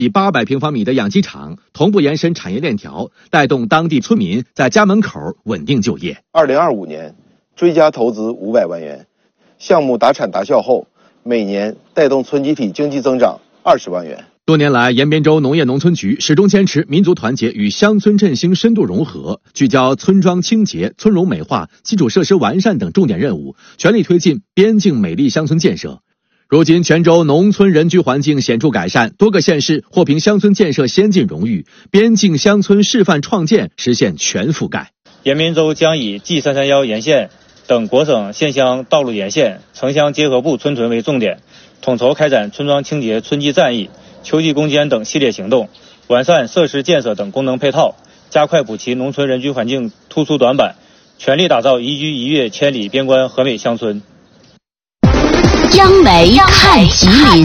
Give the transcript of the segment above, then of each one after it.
以800平方米的养鸡场同步延伸产业链条，带动当地村民在家门口稳定就业。 2025年追加投资500万元，项目达产达效后，每年带动村集体经济增长20万元。 多年来，延边州农业农村局始终坚持民族团结与乡村振兴深度融合，聚焦村庄清洁、村容美化、基础设施完善等重点任务，全力推进边境美丽乡村建设。如今，全州农村人居环境显著改善，多个县市获评乡村建设先进荣誉，边境乡村示范创建实现全覆盖。 延边州将以 G331沿线等国省县乡道路沿线城乡结合部村屯为重点，统筹开展村庄清洁、村际战役、秋季攻坚等系列行动，完善设施建设等功能配套，加快补齐农村人居环境突出短板，全力打造宜居宜业千里边关和美乡村。 央媒看吉林。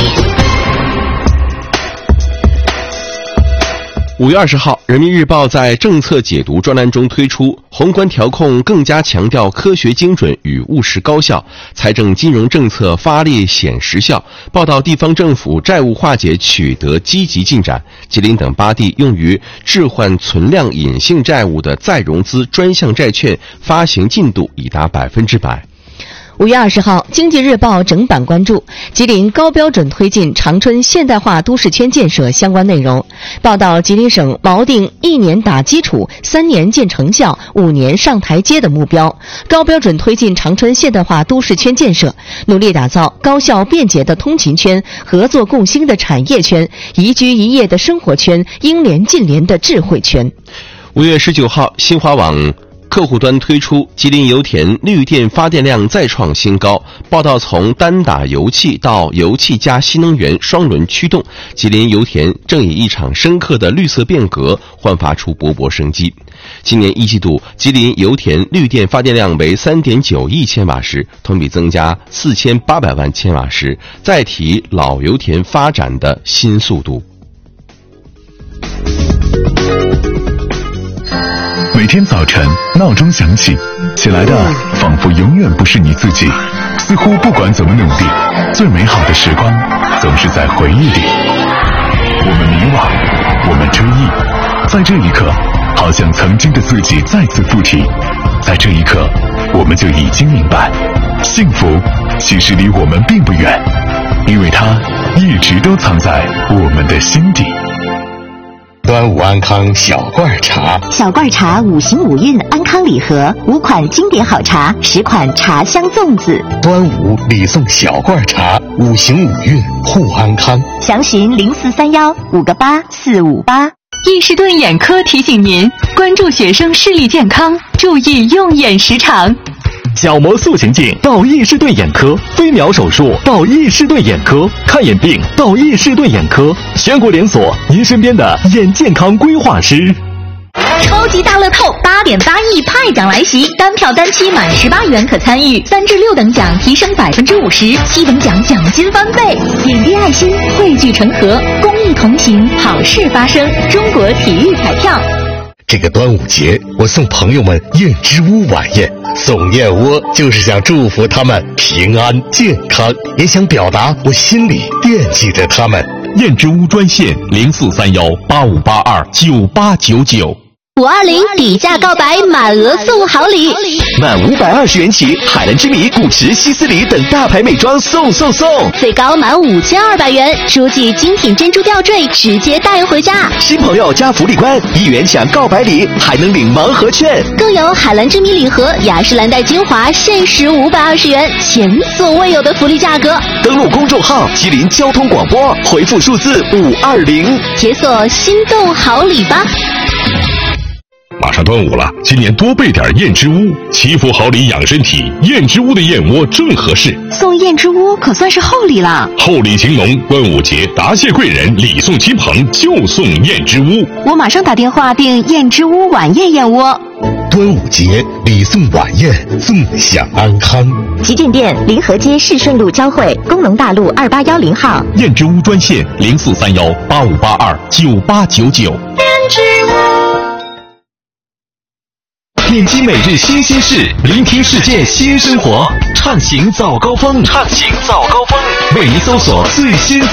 5月20号，人民日报在政策解读专栏中推出宏观调控更加强调科学精准与务实高效，财政金融政策发力显实效，报道地方政府债务化解取得积极进展。吉林等8地用于置换存量隐性债务的再融资专项债券发行进度已达100%。 5月20号，经济日报整版关注吉林高标准推进长春现代化都市圈建设相关内容，报道吉林省锚定1年打基础、3年见成效、5年上台阶的目标，高标准推进长春现代化都市圈建设，努力打造高效便捷的通勤圈、合作共兴的产业圈、宜居宜业的生活圈、应联尽联的智慧圈。 5月19号，新华网客户端推出吉林油田绿电发电量再创新高，报道从单打油气到油气加新能源双轮驱动，吉林油田正以一场深刻的绿色变革焕发出勃勃生机。今年1季度，吉林油田绿电发电量为3.9亿千瓦时，同比增加4800万千瓦时，再提老油田发展的新速度。 每天早晨闹钟响起，起来的仿佛永远不是你自己，似乎不管怎么努力，最美好的时光总是在回忆里。我们迷惘，我们追忆，在这一刻，好像曾经的自己再次附体，在这一刻，我们就已经明白，幸福其实离我们并不远，因为它一直都藏在我们的心底。 端午安康小罐茶， 小罐茶5行5韵安康礼盒，5款经典好茶，10款茶香粽子。 端午礼送小罐茶，5行5韵护安康。 详询0431-58458。 易士顿眼科提醒您关注学生视力健康，注意用眼时长。 角膜塑形镜到易士顿眼科，飞秒手术到易士顿眼科，看眼病到易士顿眼科，全国连锁，您身边的眼健康规划师。 超级大乐透8.8亿派奖来袭，单票单期满18元可参与，3至6等奖提升50%，7等奖奖金翻倍。点滴爱心，汇聚成河，公益同行，好事发生。中国体育彩票。 这个端午节，我送朋友们燕之屋晚宴，送燕窝就是想祝福他们平安健康，也想表达我心里惦记着他们。 燕之屋专线043185829899。 520底价告白满额送好礼， 满520元起，海蓝之谜、古驰、希思黎等大牌美妆送， 最高满5200元，书记精品珍珠吊坠直接带回家。 新朋友加福利关，1元抢告白礼，还能领盲盒券， 更有海蓝之谜礼盒、雅诗兰黛精华限时520元，前所未有的福利价格。 登录公众号吉林交通广播，回复数字520， 解锁心动好礼吧。 马上端午了，今年多备点燕之屋，祈福好礼养身体，燕之屋的燕窝正合适。 送燕之屋可算是厚礼了， 厚礼情浓，端午节答谢贵人，礼送亲朋，就送燕之屋。 我马上打电话订燕之屋晚宴燕窝。 端午节礼送晚宴，纵享安康。 旗舰店临河街市顺路交汇，工农大路2810号。 燕之屋专线043185829899。 燕之屋。 点击每日新鲜事，聆听世界新生活，畅行早高峰，为您搜索最新